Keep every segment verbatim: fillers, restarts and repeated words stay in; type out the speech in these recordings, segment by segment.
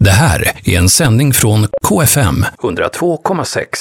Det här är en sändning från K F M hundratvå komma sex.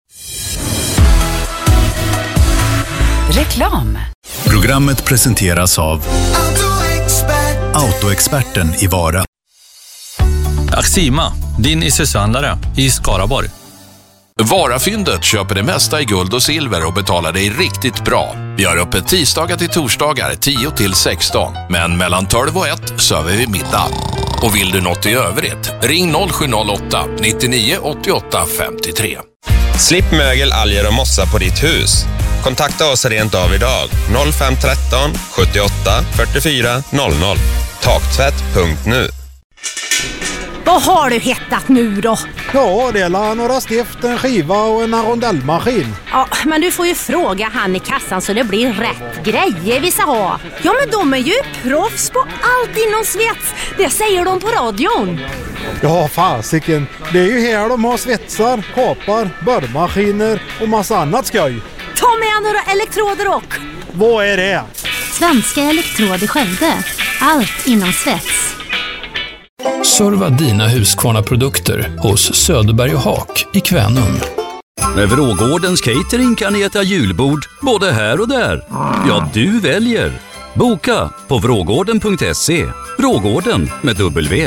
Reklam. Programmet presenteras av Autoexperten i Vara. Axima, din Isushandlare i Skaraborg. Varafyndet köper det mesta i guld och silver och betalar dig riktigt bra. Vi har öppet tisdagar till torsdagar tio till sexton. Men mellan tolv och ett söver vi middag. Och vill du något i övrigt, ring noll sju noll åtta nittionio åttioåtta femtiotre. Slipp mögel, alger och mossa på ditt hus. Kontakta oss rent av idag. noll fem tretton sjuttioåtta fyrtiofyra noll noll. Taktvätt punkt nu. Vad har du hittat nu då? Ja, det är några stift, en skiva och en rondellmaskin. Ja, men du får ju fråga han i kassan så det blir rätt grejer vi ska ha. Ja, men de är ju proffs på allt inom svets. Det säger de på radion. Ja, fasiken. Det är ju här de har svetsar, kapar, borrmaskiner och massa annat skoj. Ta med några elektroder och... Vad är det? Svenska Elektrod i Skövde. Allt inom svets. Serva dina Husqvarna-produkter hos Söderberg och Haak i Kvänum. Med Vrågårdens catering kan ni äta julbord både här och där. Ja, du väljer. Boka på vrågården punkt se. Vrågården med W.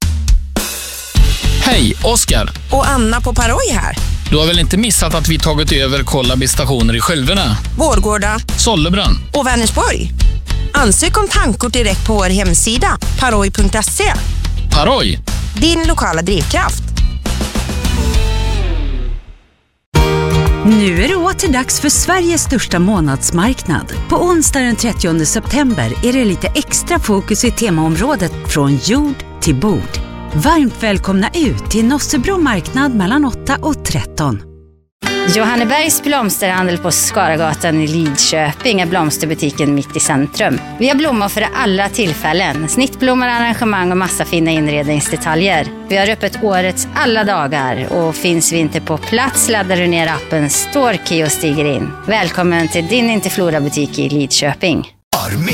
Hej, Oskar. Och Anna på Paroj här. Du har väl inte missat att vi tagit över Kollabi-stationer i Skölderna, Vårgårda, Sollebrand och Vänersborg. Ansök om tankkort direkt på vår hemsida paroj punkt se. Paroj, din lokala drivkraft. Nu är det åter dags för Sveriges största månadsmarknad. På onsdag den trettionde september är det lite extra fokus i temaområdet från jord till bord. Varmt välkomna ut till Nossebro marknad mellan åtta och tretton. Johannebergs blomsterhandel på Skaragatan i Lidköping är blomsterbutiken mitt i centrum. Vi har blommor för alla tillfällen. Snittblommor, arrangemang och massa fina inredningsdetaljer. Vi har öppet årets alla dagar och finns vi inte på plats laddar du ner appen Storkey och stiger in. Välkommen till din Interflora-butik i Lidköping.